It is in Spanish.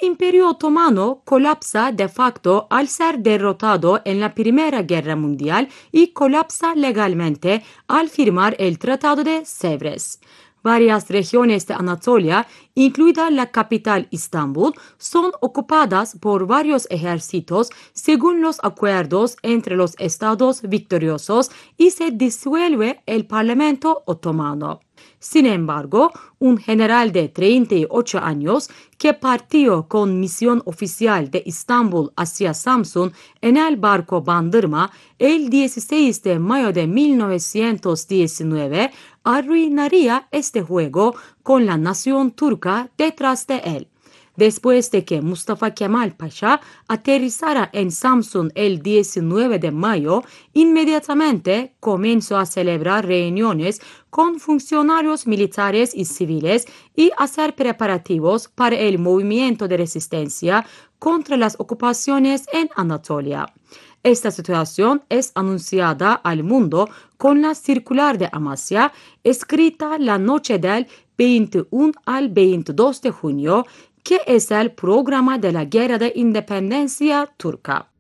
Imperio Otomano colapsa de facto al ser derrotado en la Primera Guerra Mundial y colapsa legalmente al firmar el Tratado de Sèvres. Varias regiones de Anatolia, incluida la capital Istambul, son ocupadas por varios ejércitos según los acuerdos entre los estados victoriosos y se disuelve el Parlamento otomano. Sin embargo, un general de 38 años que partió con misión oficial de Istambul hacia Samsun en el barco Bandırma el 16 de mayo de 1919 arruinaría este juego con la nación turca detrás de él. Después de que Mustafa Kemal Paşa aterrizara en Samsun el 19 de mayo, inmediatamente comenzó a celebrar reuniones con funcionarios militares y civiles y hacer preparativos para el movimiento de resistencia contra las ocupaciones en Anatolia. Esta situación es anunciada al mundo con la circular de Amasya, escrita la noche del 21 al 22 de junio, que es el programa de la Guerra de Independencia turca.